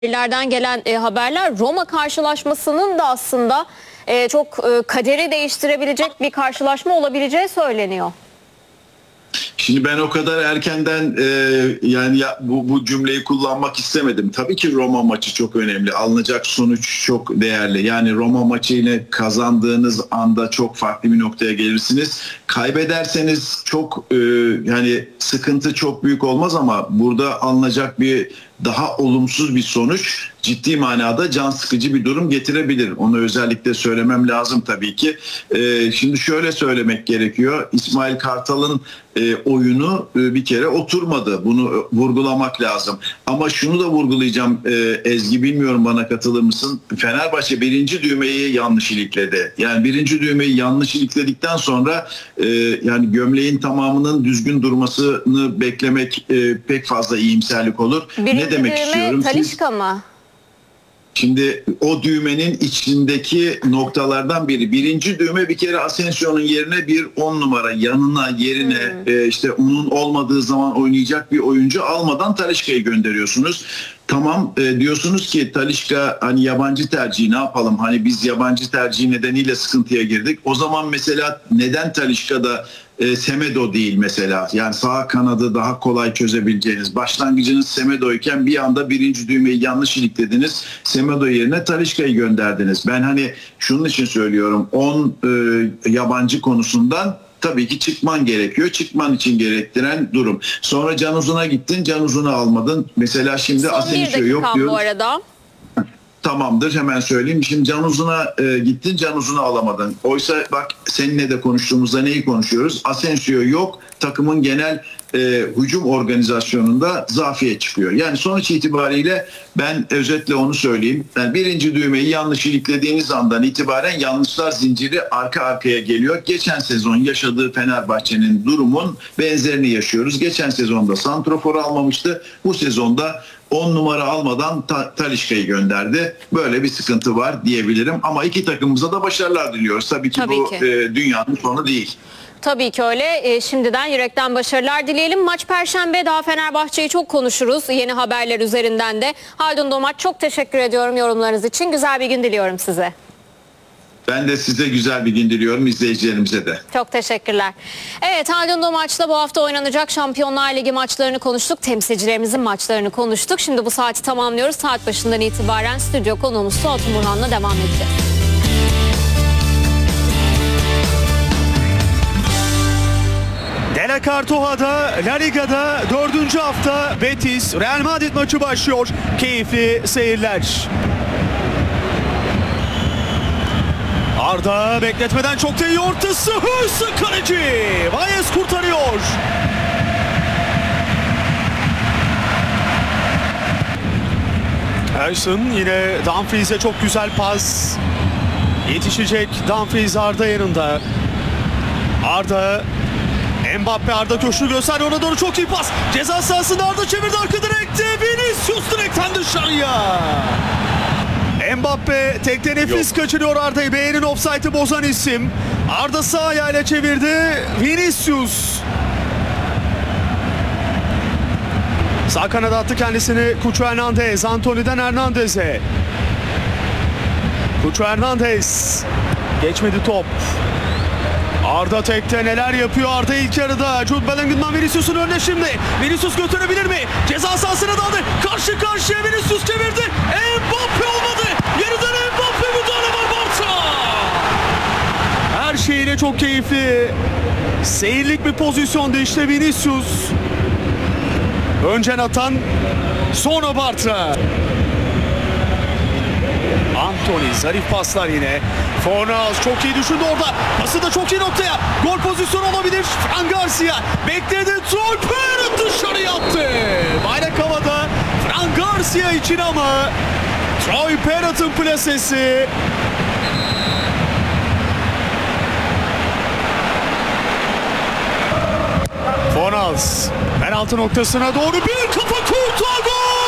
Lerden gelen haberler Roma karşılaşmasının da aslında çok kaderi değiştirebilecek bir karşılaşma olabileceği söyleniyor. Şimdi ben o kadar erkenden bu cümleyi kullanmak istemedim. Tabii ki Roma maçı çok önemli. Alınacak sonuç çok değerli. Yani Roma maçıyla kazandığınız anda çok farklı bir noktaya gelirsiniz. Kaybederseniz çok sıkıntı çok büyük olmaz ama burada alınacak bir daha olumsuz bir sonuç ciddi manada can sıkıcı bir durum getirebilir. Onu özellikle söylemem lazım tabii ki. Şimdi şöyle söylemek gerekiyor. İsmail Kartal'ın oyunu bir kere oturmadı. Bunu vurgulamak lazım. Ama şunu da vurgulayacağım Ezgi, bilmiyorum bana katılır mısın? Fenerbahçe birinci düğmeyi yanlış ilikledi. Yani birinci düğmeyi yanlış ilikledikten sonra yani gömleğin tamamının düzgün durmasını beklemek pek fazla iyimserlik olur. Ne demek istiyorum? Talisca mı? Şimdi o düğmenin içindeki noktalardan biri. Birinci düğme bir kere Asensio'nun yerine bir 10 numara yerine işte onun olmadığı zaman oynayacak bir oyuncu almadan Talisca'yı gönderiyorsunuz. Tamam, diyorsunuz ki Talisca hani yabancı tercihi, ne yapalım? Hani biz yabancı tercihi nedeniyle sıkıntıya girdik. O zaman mesela neden Talisca'da Semedo değil mesela? Yani sağ kanadı daha kolay çözebileceğiniz. Başlangıcınız Semedo iken bir anda birinci düğmeyi yanlış iliklediniz. Semedo yerine Talisca'yı gönderdiniz. Ben hani şunun için söylüyorum. 10 yabancı konusundan tabii ki çıkman gerekiyor. Çıkman için gerektiren durum. Sonra Can Uzun'a gittin, Can Uzun'u almadın. Mesela şimdi Asensio yok diyoruz. Bu arada. Tamamdır, hemen söyleyeyim. Şimdi Can Uzun'a gittin, Can Uzun'u alamadın. Oysa bak seninle de konuştuğumuzda neyi konuşuyoruz? Asensio yok, takımın genel hücum organizasyonunda zafiyet çıkıyor. Yani sonuç itibariyle ben özetle onu söyleyeyim. Yani birinci düğmeyi yanlış iliklediğiniz andan itibaren yanlışlar zinciri arka arkaya geliyor. Geçen sezon yaşadığı Fenerbahçe'nin durumun benzerini yaşıyoruz. Geçen sezonda santrofor almamıştı. Bu sezonda 10 numara almadan Talisca'yı gönderdi. Böyle bir sıkıntı var diyebilirim. Ama iki takımımıza da başarılar diliyoruz. Tabii ki bu dünyanın sonu değil. Tabii ki öyle. Şimdiden yürekten başarılar dileyelim. Maç Perşembe, daha Fenerbahçe'yi çok konuşuruz yeni haberler üzerinden de. Haldun Domaç, çok teşekkür ediyorum yorumlarınız için. Güzel bir gün diliyorum size. Ben de size güzel bir gün diliyorum, izleyicilerimize de. Çok teşekkürler. Evet, Haldun Domaç'la bu hafta oynanacak Şampiyonlar Ligi maçlarını konuştuk. Temsilcilerimizin maçlarını konuştuk. Şimdi bu saati tamamlıyoruz. Saat başından itibaren stüdyo konuğumuz Suat Umurhan'la devam edeceğiz. De La Cartoja'da, La Liga'da 4. hafta Betis Real Madrid maçı başlıyor. Keyifli seyirler. Arda bekletmeden çok da iyi ortası. Hırslı kaleci. Valles kurtarıyor. Ersun yine Dumfries'e çok güzel pas. Yetişecek Dumfries, Arda yanında. Arda, Mbappe, Arda köşkü gösteriyor, ona doğru çok iyi pas. Ceza sahasında Arda çevirdi arka direkte. Vinicius direkten dışarıya. Mbappe tekte nefis kaçırıyor Arda'yı. Beğenin offside'ı bozan isim. Arda sağ ayağıyla çevirdi. Vinicius. Sağ kanada attı kendisini Cucho Hernandez. Antony'den Hernandez'e. Cucho Hernandez. Geçmedi top. Arda tekte neler yapıyor Arda ilk yarıda. Jude Bellingham'dan Vinicius'un önüne şimdi. Vinicius götürebilir mi? Ceza sahasına daldı. Karşı karşıya Vinicius çevirdi. Mbappe olmadı. Yeniden Mbappe, müdahale var Barça. Her şeyiyle çok keyifli. Seyirlik bir pozisyonda işte Vinicius. Önce atan, sonra Bartra. Antony, zarif paslar yine. Fornals çok iyi düşündü orada. Pası da çok iyi noktaya. Gol pozisyonu olabilir. Fran Garcia bekledi. Troy Parrott dışarıya attı. Bayrak havada. Fran Garcia için ama Troy Parrott'ın plasesi. Fornals penaltı noktasına doğru bir kafa kurtar, gol!